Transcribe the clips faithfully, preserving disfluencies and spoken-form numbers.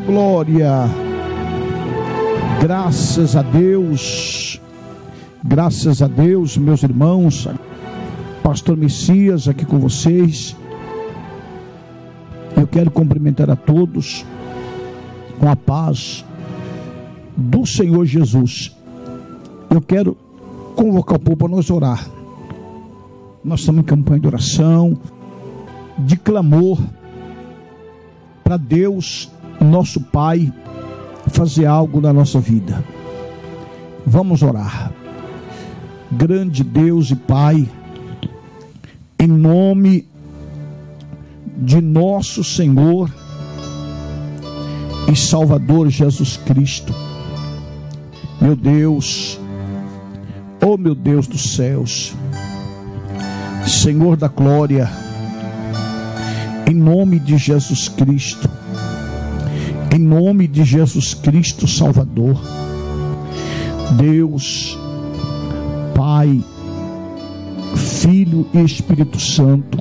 glória. Graças a Deus. Graças a Deus, meus irmãos. Pastor Messias aqui com vocês. Eu quero cumprimentar a todos com a paz do Senhor Jesus. Eu quero convocar o povo para nós orar. Nós estamos em campanha de oração, de clamor para Deus, nosso Pai, fazer algo na nossa vida. Vamos orar. Grande Deus e Pai, em nome de nosso Senhor e Salvador Jesus Cristo, meu Deus, oh meu Deus dos céus, Senhor da glória, em nome de Jesus Cristo, em nome de Jesus Cristo Salvador, Deus, Pai, Filho e Espírito Santo,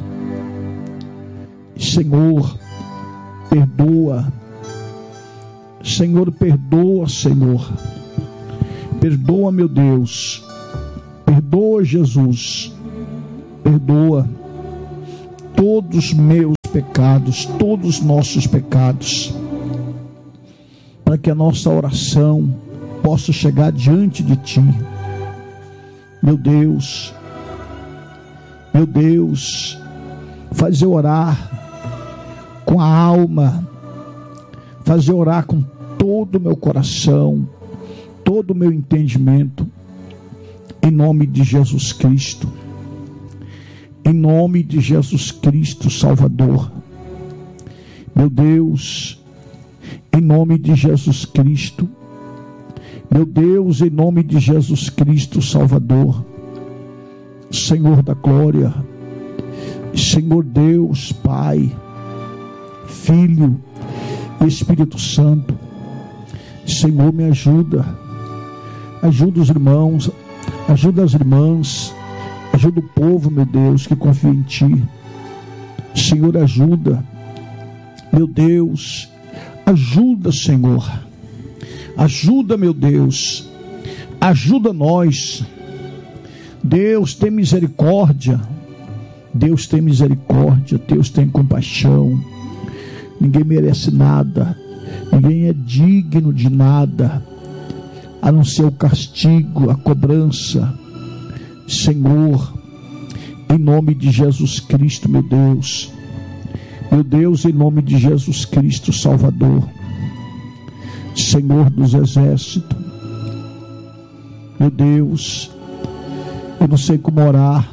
Senhor, perdoa, Senhor, perdoa, Senhor, perdoa, meu Deus, perdoa, Jesus, perdoa todos os meus pecados, todos os nossos pecados, para que a nossa oração possa chegar diante de Ti, meu Deus, meu Deus, fazer orar com a alma, fazer orar com todo o meu coração, todo o meu entendimento, em nome de Jesus Cristo, em nome de Jesus Cristo Salvador, meu Deus, em nome de Jesus Cristo, meu Deus, em nome de Jesus Cristo Salvador, Senhor da glória, Senhor Deus, Pai, Filho e Espírito Santo, Senhor, me ajuda, ajuda os irmãos, ajuda as irmãs, ajuda o povo, meu Deus, que confia em Ti, Senhor, ajuda, meu Deus, ajuda, Senhor, ajuda, meu Deus, ajuda nós, Deus, tem misericórdia, Deus tem misericórdia, Deus tem compaixão, ninguém merece nada, ninguém é digno de nada, a não ser o castigo, a cobrança, Senhor, em nome de Jesus Cristo, meu Deus, meu Deus, em nome de Jesus Cristo, Salvador, Senhor dos exércitos, meu Deus, eu não sei como orar,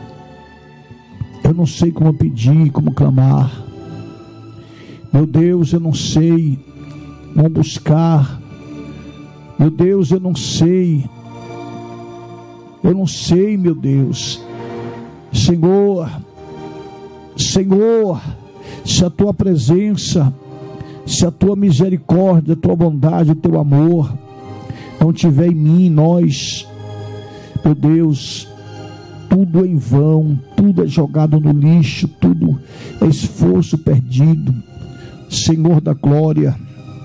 eu não sei como pedir, como clamar, meu Deus, eu não sei como buscar, meu Deus, eu não sei, eu não sei, meu Deus, Senhor, Senhor, se a Tua presença, se a Tua misericórdia, a Tua bondade, o Teu amor não tiver em mim, nós, meu Deus, tudo é em vão, tudo é jogado no lixo, tudo é esforço perdido. Senhor da glória,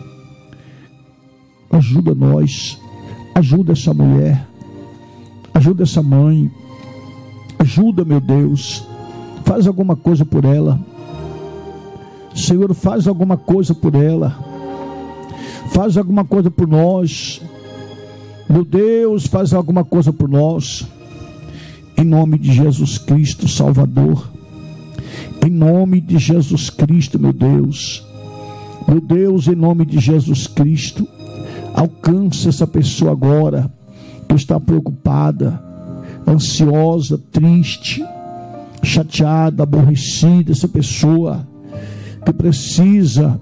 ajuda nós, ajuda essa mulher, ajuda essa mãe, ajuda, meu Deus, faz alguma coisa por ela, Senhor, faz alguma coisa por ela, faz alguma coisa por nós, meu Deus, faz alguma coisa por nós, em nome de Jesus Cristo, Salvador, em nome de Jesus Cristo, meu Deus, meu Deus, em nome de Jesus Cristo, alcança essa pessoa agora, que está preocupada, ansiosa, triste, chateada, aborrecida, essa pessoa que precisa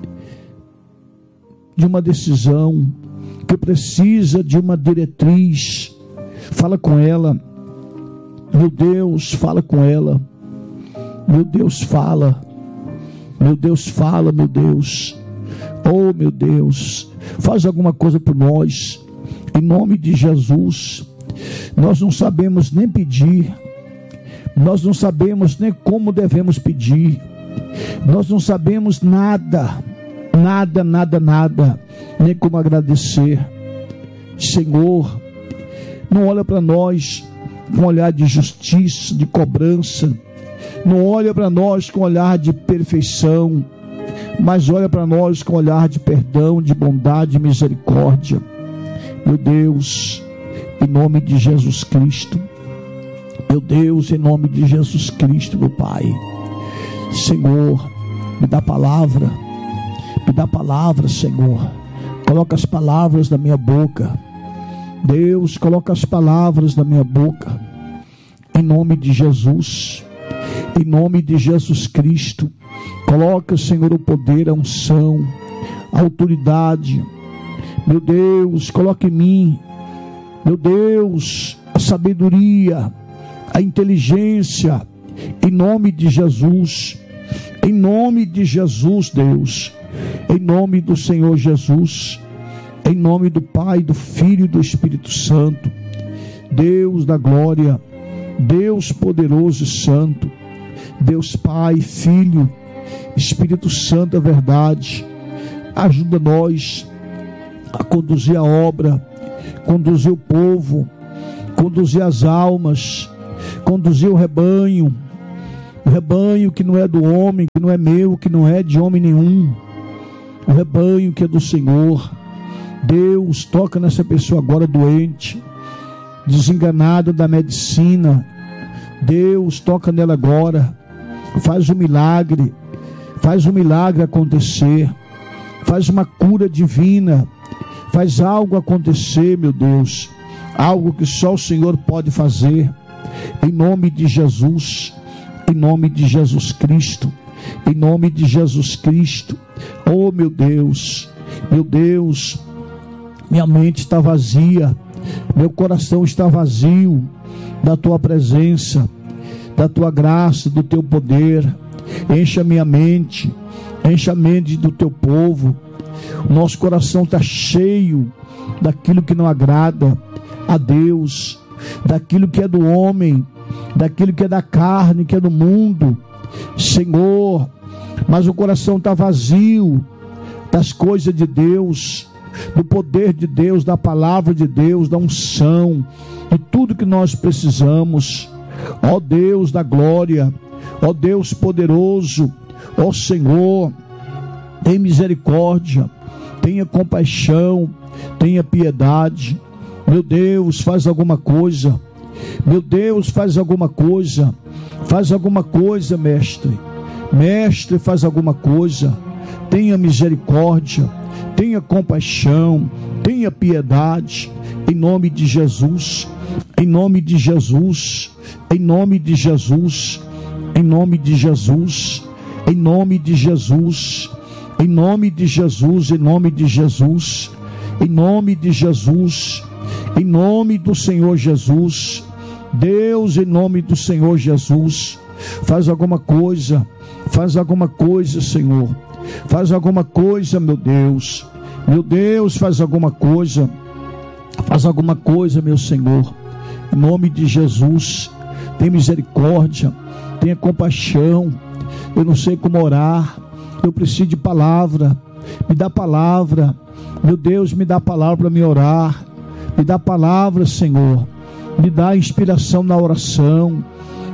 de uma decisão, que precisa de uma diretriz, fala com ela, meu Deus, fala com ela, meu Deus, fala, meu Deus, fala, meu Deus, oh meu Deus, faz alguma coisa por nós, em nome de Jesus. Nós não sabemos nem pedir, nós não sabemos nem como devemos pedir, nós não sabemos nada, nada, nada, nada, nem como agradecer. Senhor, não olha para nós com olhar de justiça, de cobrança, não olha para nós com olhar de perfeição, mas olha para nós com olhar de perdão, de bondade e misericórdia. Meu Deus, em nome de Jesus Cristo, meu Deus, em nome de Jesus Cristo, meu Pai, Senhor, me dá palavra, me dá palavra, Senhor, coloca as palavras na minha boca. Deus, coloca as palavras na minha boca, em nome de Jesus, em nome de Jesus Cristo. Coloca, Senhor, o poder, a unção, a autoridade. Meu Deus, coloca em mim, meu Deus, a sabedoria, a inteligência, em nome de Jesus, em nome de Jesus, Deus, em nome do Senhor Jesus, em nome do Pai, do Filho e do Espírito Santo. Deus da glória, Deus poderoso e santo, Deus Pai, Filho, Espírito Santo, a verdade, ajuda nós a conduzir a obra, conduzir o povo, conduzir as almas, conduzir o rebanho, o rebanho que não é do homem, que não é meu, que não é de homem nenhum, o rebanho que é do Senhor. Deus, toca nessa pessoa agora doente, desenganada da medicina. Deus, toca nela agora, faz um milagre, faz um milagre acontecer, faz uma cura divina, faz algo acontecer, meu Deus, algo que só o Senhor pode fazer, em nome de Jesus, em nome de Jesus Cristo, em nome de Jesus Cristo. Oh, meu Deus, meu Deus, minha mente está vazia, meu coração está vazio da tua presença, da tua graça, do teu poder. Encha minha mente, encha a mente do teu povo. Nosso coração está cheio daquilo que não agrada a Deus, daquilo que é do homem, daquilo que é da carne, que é do mundo, Senhor. Mas o coração está vazio das coisas de Deus, do poder de Deus, da palavra de Deus, da unção, de tudo que nós precisamos. Ó Deus da glória, ó Deus poderoso, ó Senhor, tem misericórdia, tenha compaixão, tenha piedade. Meu Deus, faz alguma coisa, meu Deus, faz alguma coisa, faz alguma coisa, mestre, mestre, faz alguma coisa, tenha misericórdia, tenha compaixão, tenha piedade, em nome de Jesus, em nome de Jesus, em nome de Jesus, em nome de Jesus, em nome de Jesus, em nome de Jesus, em nome de Jesus, em nome de Jesus, em nome do Senhor Jesus. Deus, em nome do Senhor Jesus, faz alguma coisa, faz alguma coisa, Senhor, faz alguma coisa, meu Deus, meu Deus, faz alguma coisa, faz alguma coisa, meu Senhor, em nome de Jesus. Tem misericórdia, tenha compaixão. Eu não sei como orar, eu preciso de palavra, me dá palavra, meu Deus, me dá palavra para me orar, me dá palavra, Senhor, me dá inspiração na oração.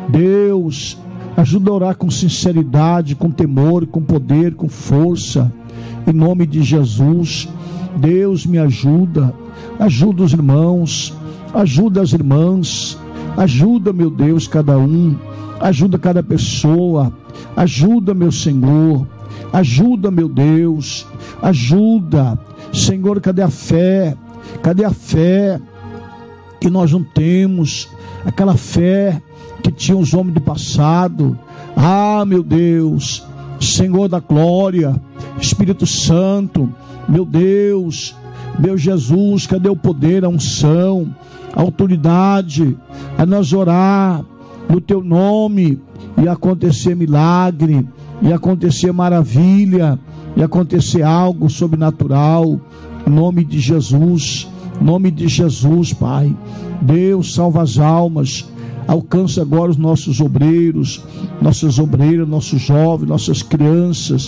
Deus, ajuda a orar com sinceridade, com temor, com poder, com força, em nome de Jesus. Deus, me ajuda, ajuda os irmãos, ajuda as irmãs, ajuda, meu Deus, cada um, ajuda cada pessoa, ajuda, meu Senhor, ajuda, meu Deus, ajuda, Senhor. Cadê a fé? Cadê a fé que nós não temos? Aquela fé que tinha os homens do passado. Ah, meu Deus, Senhor da glória, Espírito Santo, meu Deus, meu Jesus, cadê o poder, a unção, a autoridade, a nós orar no teu nome e acontecer milagre, e acontecer maravilha, e acontecer algo sobrenatural, em nome de Jesus, em nome de Jesus, Pai. Deus, salva as almas, alcança agora os nossos obreiros, nossas obreiras, nossos jovens, nossas crianças,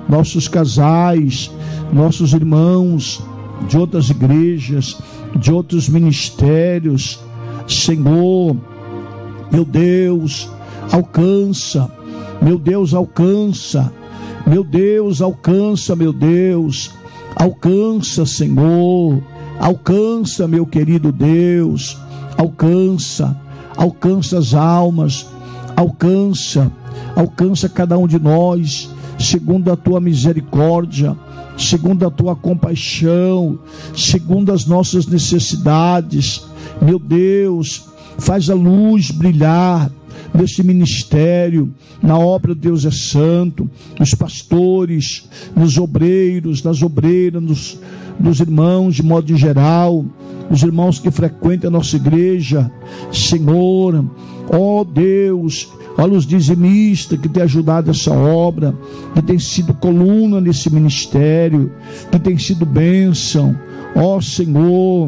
nossos casais, nossos irmãos de outras igrejas, de outros ministérios. Senhor, meu Deus, alcança, meu Deus, alcança, meu Deus, alcança, meu Deus, alcança, Senhor, alcança, meu querido Deus, alcança, alcança as almas, alcança, alcança cada um de nós, segundo a tua misericórdia, segundo a tua compaixão, segundo as nossas necessidades. Meu Deus, faz a luz brilhar nesse ministério, na obra Deus é Santo, nos pastores, nos obreiros, nas obreiras, nos, nos irmãos de modo geral, os irmãos que frequentam a nossa igreja. Senhor, ó Deus, olha os dizimistas que têm ajudado essa obra, que tem sido coluna nesse ministério, que tem sido bênção. Ó Senhor,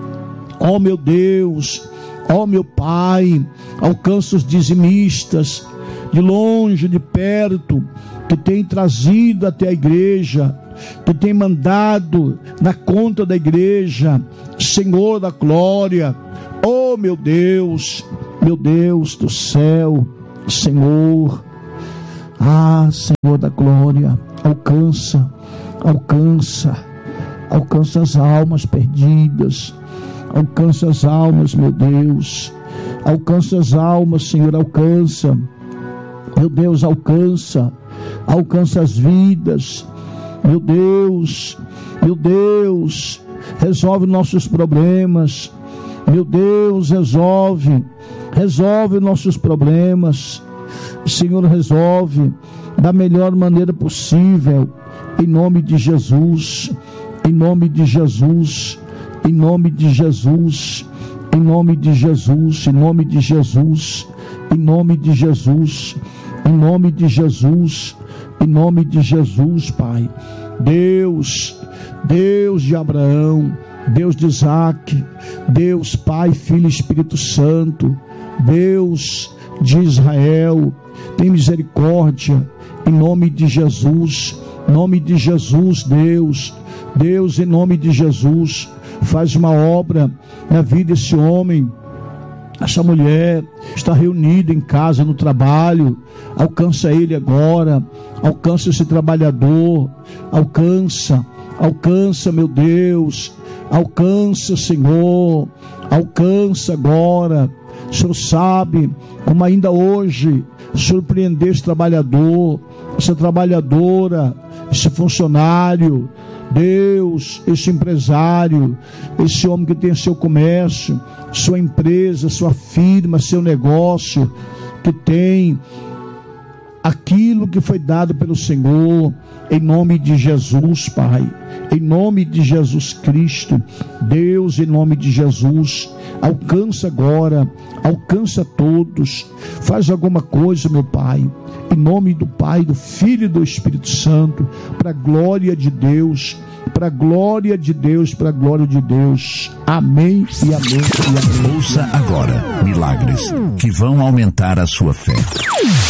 ó meu Deus, ó meu Pai, alcança os dizimistas de longe, de perto, que tem trazido até a igreja, que tem mandado na conta da igreja. Senhor da glória, ó meu Deus, meu Deus do céu, Senhor, ah, Senhor da glória, alcança, alcança, alcança as almas perdidas, alcança as almas, meu Deus, alcança as almas, Senhor, alcança, meu Deus, alcança, alcança as vidas, meu Deus, meu Deus, resolve nossos problemas, meu Deus, resolve, resolve nossos problemas, Senhor, resolve da melhor maneira possível, em nome de Jesus, em nome de Jesus, em nome de Jesus, em nome de Jesus, em nome de Jesus, em nome de Jesus, em nome de Jesus, em nome de Jesus, Pai. Deus, Deus de Abraão, Deus de Isaac, Deus Pai, Filho e Espírito Santo, Deus de Israel, tem misericórdia, em nome de Jesus, em nome de Jesus, Deus, Deus, em nome de Jesus, faz uma obra na vida desse homem, essa mulher está reunida em casa, no trabalho, alcança ele agora, alcança esse trabalhador, alcança, alcança, meu Deus, alcança, Senhor, alcança agora. O Senhor sabe como ainda hoje surpreender esse trabalhador, essa trabalhadora, esse funcionário, Deus, esse empresário, esse homem que tem seu comércio, sua empresa, sua firma, seu negócio, que tem aquilo que foi dado pelo Senhor, em nome de Jesus, Pai, em nome de Jesus Cristo, Deus, em nome de Jesus, alcança agora, alcança todos, faz alguma coisa, meu Pai, em nome do Pai, do Filho e do Espírito Santo, para a glória de Deus, para a glória de Deus, para a glória de Deus, amém e amém e amém. Ouça agora milagres que vão aumentar a sua fé.